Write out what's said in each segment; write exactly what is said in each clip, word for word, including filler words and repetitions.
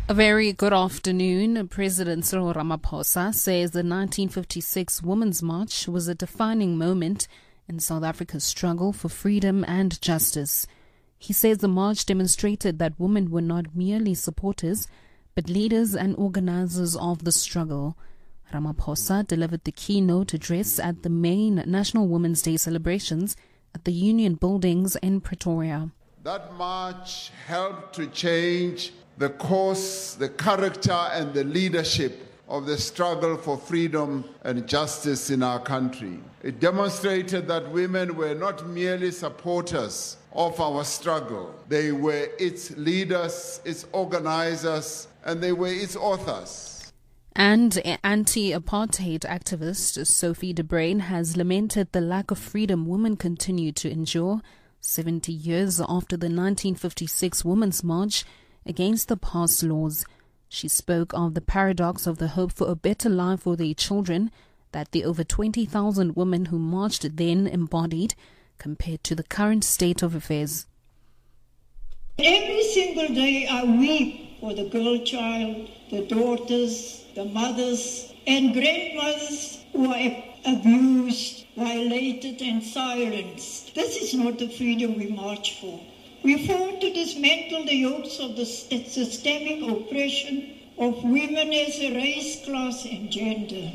A very good afternoon. President Cyril Ramaphosa says the nineteen fifty-six Women's March was a defining moment in South Africa's struggle for freedom and justice. He says the march demonstrated that women were not merely supporters, but leaders and organizers of the struggle. Ramaphosa delivered the keynote address at the main National Women's Day celebrations at the Union Buildings in Pretoria. That march helped to change the course, the character and the leadership of the struggle for freedom and justice in our country. It demonstrated that women were not merely supporters of our struggle. They were its leaders, its organizers, and they were its authors. And anti-apartheid activist Sophie de Bruyn has lamented the lack of freedom women continue to endure seventy years after the nineteen fifty-six Women's March against the past laws. She spoke of the paradox of the hope for a better life for their children that the over twenty thousand women who marched then embodied compared to the current state of affairs. Every single day I weep for the girl child, the daughters, the mothers and grandmothers who are abused, violated and silenced. This is not the freedom we march for. We fought to dismantle the yokes of the systemic oppression of women as a race, class and gender.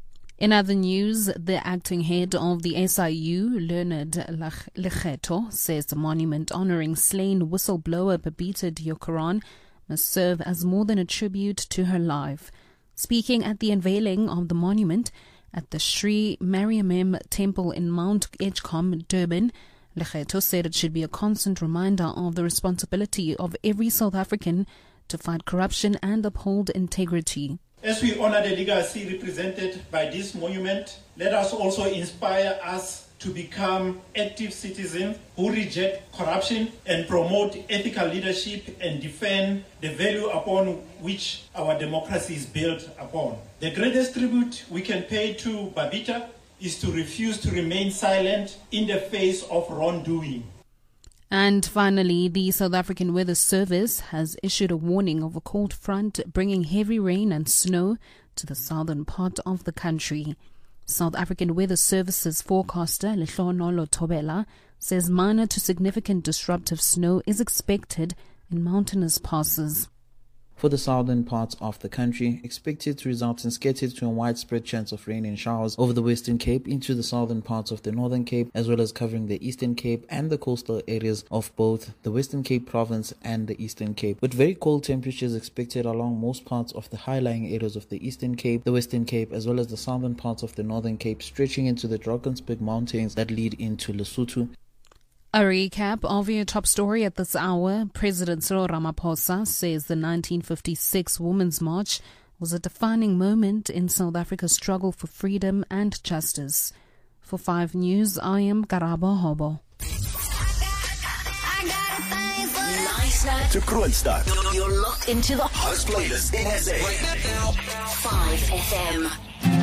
In other news, the acting head of the S I U, Leonard Lekgetho, says the monument honoring slain whistleblower Babita Deokaran must serve as more than a tribute to her life. Speaking at the unveiling of the monument at the Sri Mariamman Temple in Mount Edgecombe, Durban, Lekgetho said it should be a constant reminder of the responsibility of every South African to fight corruption and uphold integrity. As we honor the legacy represented by this monument, let us also inspire us to become active citizens who reject corruption and promote ethical leadership and defend the value upon which our democracy is built upon. The greatest tribute we can pay to Babita is to refuse to remain silent in the face of wrongdoing. And finally, the South African Weather Service has issued a warning of a cold front bringing heavy rain and snow to the southern part of the country. South African Weather Service's forecaster, Lehlohonolo Thobela, says minor to significant disruptive snow is expected in mountainous passes. For the southern parts of the country, expected to result in scattered to a widespread chance of rain and showers over the Western Cape into the southern parts of the Northern Cape, as well as covering the Eastern Cape and the coastal areas of both the Western Cape province and the Eastern Cape, with very cold temperatures expected along most parts of the high-lying areas of the Eastern Cape, the Western Cape, as well as the southern parts of the Northern Cape, stretching into the Drakensberg Mountains that lead into Lesotho. A recap of your top story at this hour. President Cyril Ramaphosa says the nineteen fifty-six Women's March was a defining moment in South Africa's struggle for freedom and justice. For Five News, I am Karabo Hobo. Nice to Kroonstad. You're locked into the hottest playlist in S A. Right now, Five F M.